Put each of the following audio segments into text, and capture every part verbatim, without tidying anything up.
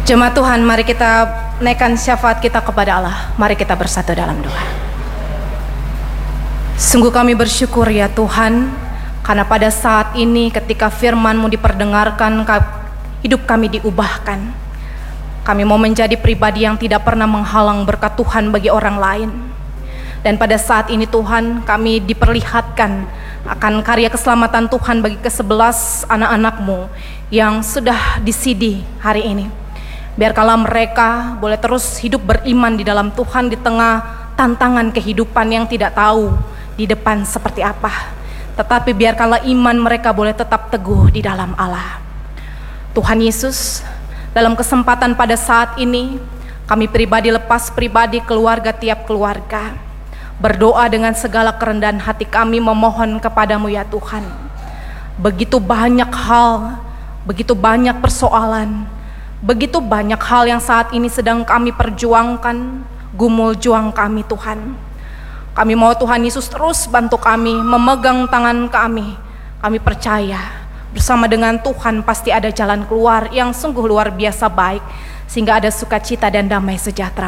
Jemaat Tuhan, mari kita naikkan syafaat kita kepada Allah. Mari kita bersatu dalam doa. Sungguh kami bersyukur ya Tuhan, karena pada saat ini ketika firman-Mu diperdengarkan, hidup kami diubahkan. Kami mau menjadi pribadi yang tidak pernah menghalang berkat Tuhan bagi orang lain. Dan pada saat ini Tuhan, kami diperlihatkan akan karya keselamatan Tuhan bagi kesebelas anak-anak-Mu yang sudah disidi hari ini. Biarkanlah mereka boleh terus hidup beriman di dalam Tuhan di tengah tantangan kehidupan yang tidak tahu di depan seperti apa. Tetapi biarkanlah iman mereka boleh tetap teguh di dalam Allah. Tuhan Yesus, dalam kesempatan pada saat ini, kami pribadi lepas pribadi, keluarga tiap keluarga, berdoa dengan segala kerendahan hati kami memohon kepadamu ya Tuhan. Begitu banyak hal, begitu banyak persoalan, begitu banyak hal yang saat ini sedang kami perjuangkan, gumul juang kami Tuhan. Kami mau Tuhan Yesus terus bantu kami, memegang tangan kami. Kami percaya bersama dengan Tuhan pasti ada jalan keluar yang sungguh luar biasa baik, sehingga ada sukacita dan damai sejahtera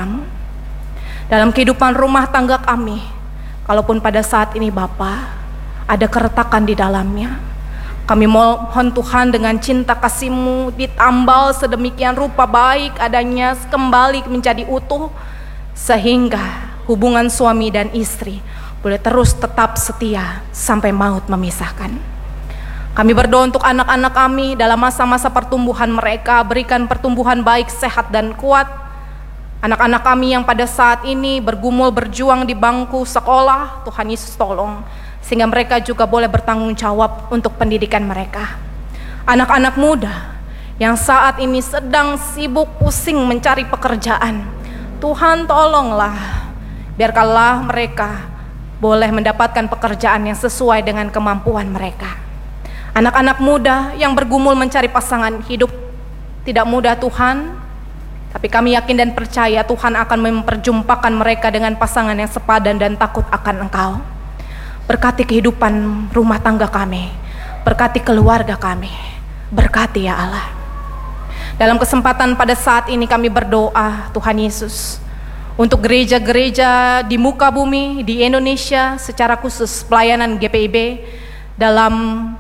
dalam kehidupan rumah tangga kami. Kalaupun pada saat ini Bapa ada keretakan di dalamnya, kami mohon Tuhan dengan cinta kasih-Mu ditambal sedemikian rupa baik adanya kembali menjadi utuh, sehingga hubungan suami dan istri boleh terus tetap setia sampai maut memisahkan. Kami berdoa untuk anak-anak kami dalam masa-masa pertumbuhan mereka, berikan pertumbuhan baik, sehat dan kuat. Anak-anak kami yang pada saat ini bergumul berjuang di bangku sekolah, Tuhan Yesus tolong, sehingga mereka juga boleh bertanggung jawab untuk pendidikan mereka. Anak-anak muda yang saat ini sedang sibuk pusing mencari pekerjaan, Tuhan tolonglah, biarkanlah mereka boleh mendapatkan pekerjaan yang sesuai dengan kemampuan mereka. Anak-anak muda yang bergumul mencari pasangan hidup, tidak mudah Tuhan, tapi kami yakin dan percaya Tuhan akan memperjumpakan mereka dengan pasangan yang sepadan dan takut akan Engkau. Berkati kehidupan rumah tangga kami, berkati keluarga kami, berkati ya Allah. Dalam kesempatan pada saat ini kami berdoa Tuhan Yesus, untuk gereja-gereja di muka bumi, di Indonesia, secara khusus pelayanan G P I B dalam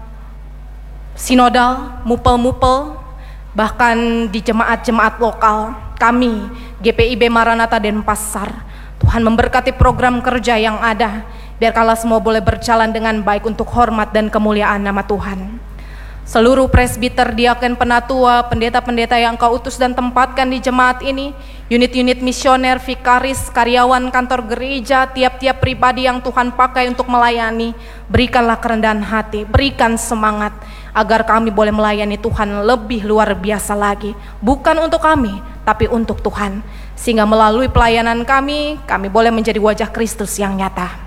sinodal, mupel-mupel, bahkan di jemaat-jemaat lokal kami, G P I B Maranatha Denpasar. Tuhan memberkati program kerja yang ada, biarkanlah semua boleh berjalan dengan baik untuk hormat dan kemuliaan nama Tuhan. Seluruh presbiter, diaken, penatua, pendeta-pendeta yang Kau utus dan tempatkan di jemaat ini, unit-unit misioner, vikaris, karyawan kantor gereja, tiap-tiap pribadi yang Tuhan pakai untuk melayani, berikanlah kerendahan hati, berikan semangat, agar kami boleh melayani Tuhan lebih luar biasa lagi, bukan untuk kami, tapi untuk Tuhan, sehingga melalui pelayanan kami, kami boleh menjadi wajah Kristus yang nyata.